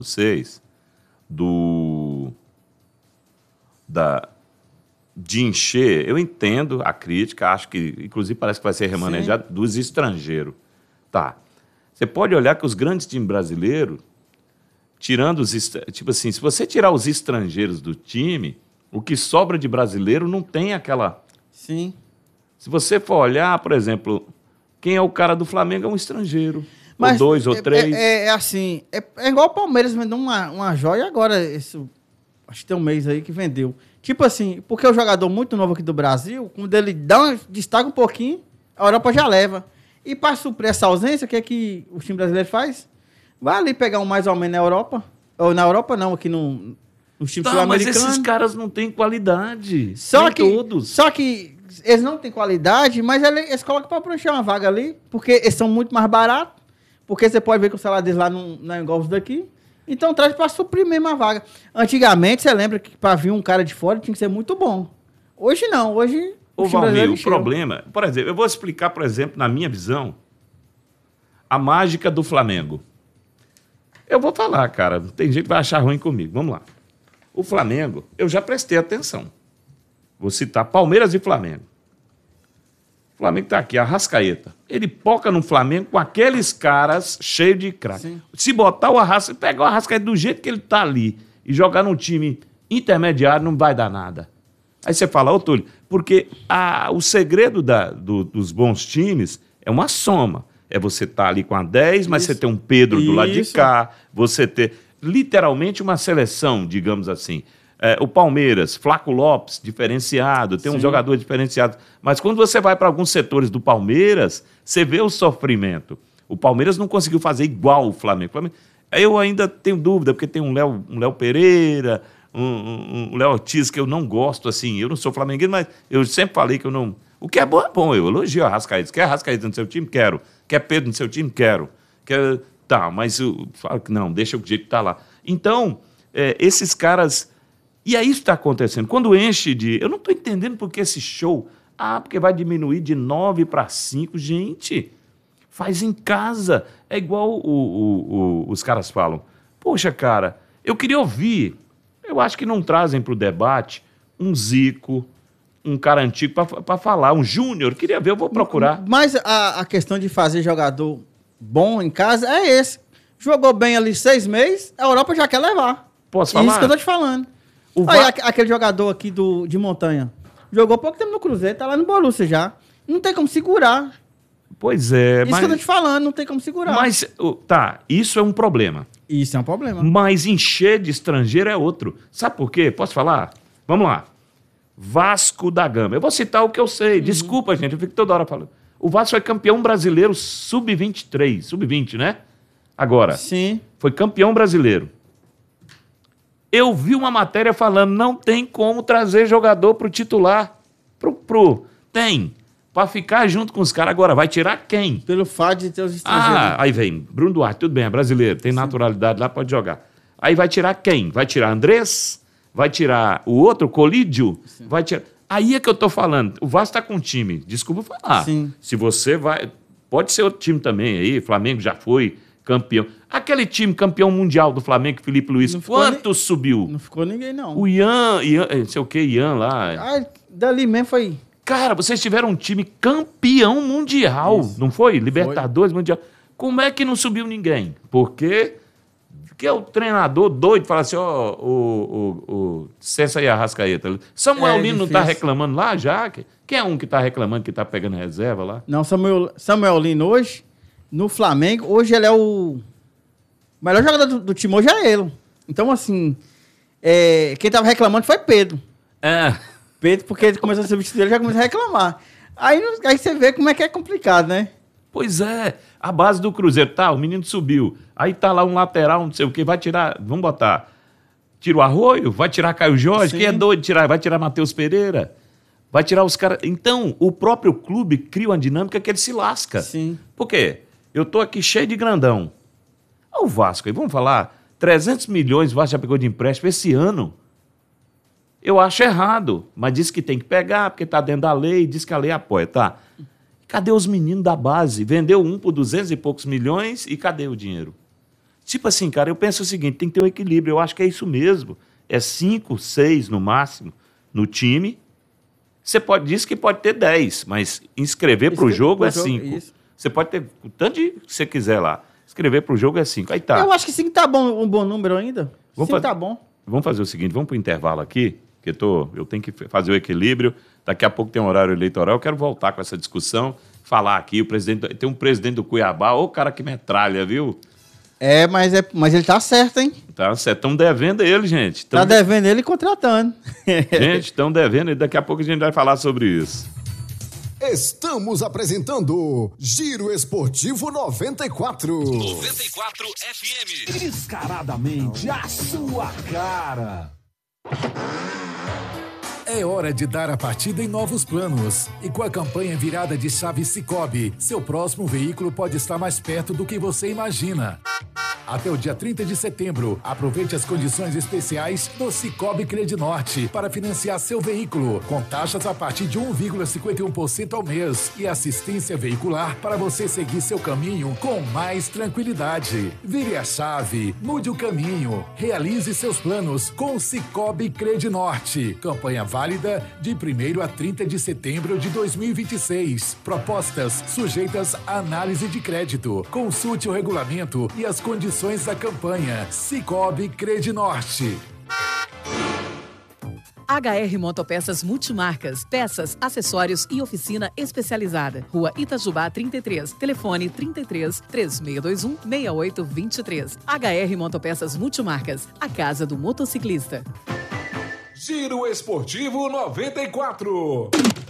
vocês do da de encher, eu entendo a crítica, acho que, inclusive, parece que vai ser remanejado dos estrangeiros. Tá. Você pode olhar que os grandes times brasileiros, tirando os... Tipo assim, se você tirar os estrangeiros do time, o que sobra de brasileiro não tem aquela... Sim. Se você for olhar, por exemplo, quem é o cara do Flamengo é um estrangeiro. Mas ou dois, ou três. É assim, é igual o Palmeiras vendeu uma joia agora, acho que tem um mês aí que vendeu. Tipo assim, porque o jogador muito novo aqui do Brasil, quando ele destaca um pouquinho, a Europa já leva. E para suprir essa ausência, o que é que o time brasileiro faz? Vai ali pegar um mais ou menos na Europa. Ou na Europa não, aqui no time sul-americano. Mas esses caras não têm qualidade. Todos. Só que eles não têm qualidade, mas eles colocam para preencher uma vaga ali, porque eles são muito mais baratos. Porque você pode ver que o salário deles lá não é igual os daqui. Então traz para suprir mesmo a vaga. Antigamente, você lembra que para vir um cara de fora tinha que ser muito bom. Hoje não, hoje... Ô, Valmir, o problema... Por exemplo, eu vou explicar, por exemplo, na minha visão, a mágica do Flamengo. Eu vou falar, cara, tem gente que vai achar ruim comigo. Vamos lá. O Flamengo, eu já prestei atenção. Vou citar Palmeiras e Flamengo. O Flamengo tá aqui, Arrascaeta. Ele poca no Flamengo com aqueles caras cheios de craque. Se botar o Arrascaeta, pegar o Arrascaeta do jeito que ele tá ali e jogar num time intermediário, não vai dar nada. Aí você fala, ô Túlio, porque o segredo dos bons times é uma soma. É você estar ali com a 10, mas você ter um Pedro do lado de cá, você ter literalmente uma seleção, digamos assim. O Palmeiras, Flaco Lopes, diferenciado, tem um jogador diferenciado. Mas quando você vai para alguns setores do Palmeiras, você vê o sofrimento. O Palmeiras não conseguiu fazer igual o Flamengo. Eu ainda tenho dúvida, porque tem um Léo Pereira, um Léo Ortiz, que eu não gosto, assim. Eu não sou flamenguista, mas eu sempre falei que eu não... O que é bom, é bom. Eu elogio a Arrascaeta. Quer Arrascaeta no seu time? Quero. Quer Pedro no seu time? Quero. Tá, mas eu falo que não, deixa o jeito que tá lá. Então, esses caras... E é isso que está acontecendo. Quando enche de... Eu não estou entendendo por que esse show... porque vai diminuir de 9 para 5. Gente, faz em casa. É igual os caras falam. Poxa, cara, eu queria ouvir. Eu acho que não trazem para o debate um Zico, um cara antigo para falar, um Júnior. Queria ver, eu vou procurar. Mas a questão de fazer jogador bom em casa é esse. Jogou bem ali 6 meses, a Europa já quer levar. Posso falar? Isso que eu tô te falando. Aí, aquele jogador aqui de Montanha. Jogou pouco tempo no Cruzeiro, tá lá no Borussia já. Não tem como segurar. Pois é, Isso que eu tô te falando, não tem como segurar. Mas, isso é um problema. Isso é um problema. Mas encher de estrangeiro é outro. Sabe por quê? Posso falar? Vamos lá. Vasco da Gama. Eu vou citar o que eu sei. Desculpa, gente, eu fico toda hora falando. O Vasco foi campeão brasileiro sub-23. Sub-20, né? Agora. Sim. Foi campeão brasileiro. Eu vi uma matéria falando, não tem como trazer jogador pro titular. Tem. Para ficar junto com os caras. Agora, vai tirar quem? Pelo fato de ter os estrangeiros. Aí vem Bruno Duarte, tudo bem, é brasileiro, tem naturalidade lá, pode jogar. Aí vai tirar quem? Vai tirar Andrés? Vai tirar o outro, Colídio? Vai tirar... Aí é que eu tô falando. O Vasco tá com um time, desculpa falar. Sim. Se você vai... Pode ser outro time também aí, Flamengo já foi campeão. Aquele time campeão mundial do Flamengo, Felipe Luiz, quanto subiu? Não ficou ninguém, não. O Ian, não sei o que, Ian lá. Dali mesmo foi... Cara, vocês tiveram um time campeão mundial, não foi? Libertadores, Mundial. Como é que não subiu ninguém? Porque o treinador doido fala assim, o Cessa aí Arrascaeta. Samuel Lino não está reclamando lá já? Quem é um que está reclamando que está pegando reserva lá? Não, Samuel Lino hoje, no Flamengo, hoje ele é o melhor jogador do time, hoje é ele. Então, assim, quem estava reclamando foi Pedro. Pedro, porque ele começou a ser vestido dele, já começou a reclamar. Aí você vê como é que é complicado, né? Pois é, a base do Cruzeiro, o menino subiu. Aí tá lá um lateral, não sei o quê, vai tirar, vamos botar, tira o Arroio, vai tirar Caio Jorge, quem é doido de tirar? Vai tirar Matheus Pereira, vai tirar os caras. Então, o próprio clube cria uma dinâmica que ele se lasca. Sim. Por quê? Eu tô aqui cheio de grandão. Olha o Vasco aí, vamos falar, 300 milhões o Vasco já pegou de empréstimo esse ano. Eu acho errado, mas diz que tem que pegar, porque está dentro da lei, diz que a lei apoia, tá? Cadê os meninos da base? Vendeu um por 200 e poucos milhões e cadê o dinheiro? Tipo assim, cara, eu penso o seguinte, tem que ter um equilíbrio. Eu acho que é isso mesmo. É 5, 6 no máximo no time. Você diz que pode ter 10, mas inscrever para o jogo é 5. Você pode ter o tanto que você quiser lá. Escrever para o jogo é 5. Aí tá. Eu acho que 5 tá bom, um bom número ainda. 5 tá bom. Vamos fazer o seguinte, vamos para o intervalo aqui, que eu tenho que fazer o equilíbrio. Daqui a pouco tem um horário eleitoral. Eu quero voltar com essa discussão, falar aqui. Tem um presidente do Cuiabá, ô cara que metralha, viu? Mas ele tá certo, hein? Tá certo. Estão devendo ele, gente. Tá devendo ele e contratando. Gente, estão devendo e daqui a pouco a gente vai falar sobre isso. Estamos apresentando Giro Esportivo 94. 94 FM. Descaradamente a sua cara. É hora de dar a partida em novos planos. E com a campanha virada de chave Sicoob, seu próximo veículo pode estar mais perto do que você imagina. Até o dia 30 de setembro, aproveite as condições especiais do Sicoob Credinorte para financiar seu veículo, com taxas a partir de 1,51% ao mês e assistência veicular para você seguir seu caminho com mais tranquilidade. Vire a chave, mude o caminho, realize seus planos com o Sicoob Credinorte. Campanha válida de 1º a 30 de setembro de 2026. Propostas sujeitas à análise de crédito. Consulte o regulamento e as condições da campanha. Sicoob Credinorte. HR Motopeças Multimarcas. Peças, acessórios e oficina especializada. Rua Itajubá 33. Telefone 33 3621 6823. HR Motopeças Multimarcas. A casa do motociclista. Giro Esportivo 94.